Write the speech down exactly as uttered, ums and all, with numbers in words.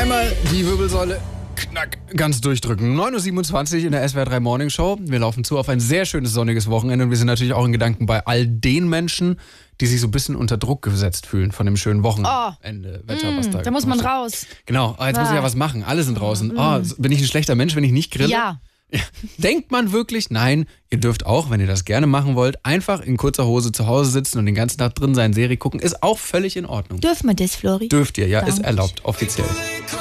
Einmal die Wirbelsäule knack ganz durchdrücken. neun Uhr siebenundzwanzig in der S W R drei Morning Show. Wir laufen zu auf ein sehr schönes sonniges Wochenende und wir sind natürlich auch in Gedanken bei all den Menschen, die sich so ein bisschen unter Druck gesetzt fühlen von dem schönen Wochenende. Oh, Wetter, mm, was da da muss man passiert. raus. Genau, ah, jetzt Ah. muss ich ja was machen. Alle sind draußen. Mm. Oh, bin ich ein schlechter Mensch, wenn ich nicht grille? Ja. Ja. Denkt man wirklich? Nein, ihr dürft auch, wenn ihr das gerne machen wollt, einfach in kurzer Hose zu Hause sitzen und den ganzen Tag drin sein, Serie gucken. Ist auch völlig in Ordnung. Dürfen wir das, Flori? Dürft ihr, ja, ist Danke. erlaubt, offiziell.